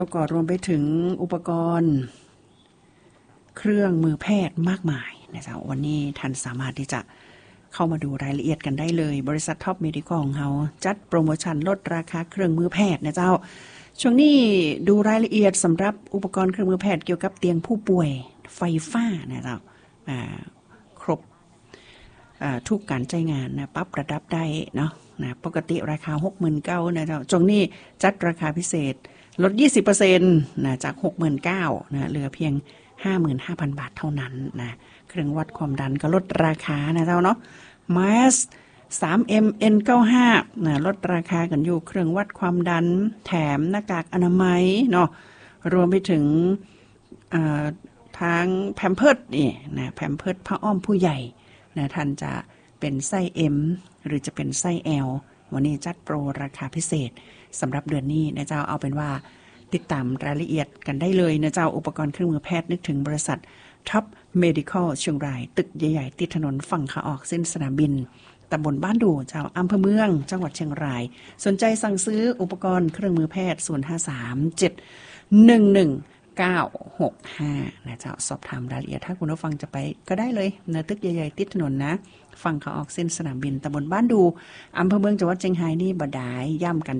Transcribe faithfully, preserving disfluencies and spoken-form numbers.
แล้วก็รวมไปถึงอุปกรณ์เครื่องมือแพทย์มากมายนะจ๊ะวันนี้ท่านสามารถที่จะเข้ามาดูรายละเอียดกันได้เลยบริษัทท็อปเมดิคอลของเราจัดโปรโมชั่นลดราคาเครื่องมือแพทย์นะเจ้าช่วงนี้ดูรายละเอียดสำหรับอุปกรณ์เครื่องมือแพทย์เกี่ยวกับเตียงผู้ป่วยไฟฟ้านะเจ้าครบทุกการใช้งานนะปรับระดับได้เนาะนะปกติราคา หกหมื่นเก้าพัน นะเจ้าช่วงนี้จัดราคาพิเศษลด ยี่สิบเปอร์เซ็นต์ นะจาก หกหมื่นเก้าพัน นะเหลือเพียง ห้าหมื่นห้าพัน บาทเท่านั้นนะเครื่องวัดความดันก็ลดราคานะเจ้าเนาะ มาส ทรี เอ็ม เอ็น เก้าสิบห้า นะลดราคากันอยู่เครื่องวัดความดันแถมหน้ากากอนามัยเนาะรวมไปถึงทางแพมเพิร์สนี่นะแพมเพิร์สผ้าอ้อมผู้ใหญ่นะท่านจะเป็นไส้ M หรือจะเป็นไส้ L วันนี้จัดโปรราคาพิเศษสำหรับเดือนนี้นะเจ้าเอาเป็นว่าติดตามรายละเอียดกันได้เลยนะเจ้าอุปกรณ์เครื่องมือแพทย์นึกถึงบริษัท Top Medical เชียงรายตึกใหญ่ๆติดถนนฝั่งขาออกเส้นสนามบินตำบลบ้านดูเจ้าอำเภอเมืองจังหวัดเชียงรายสนใจสั่งซื้ออุปกรณ์เครื่องมือแพทย์ศูนย์ ห้า สาม เจ็ด หนึ่ง หนึ่ง เก้า หก ห้านะเจ้าสอบถามรายละเอียดถ้าคุณผู้ฟังจะไปก็ได้เลยนะตึกใหญ่ๆติดถนนนะฝั่งขาออกเส้นสนามบินตำบลบ้านดูอำเภอเมืองจังหวัดเชียงรายนี่บ่ได้ย่ำกัน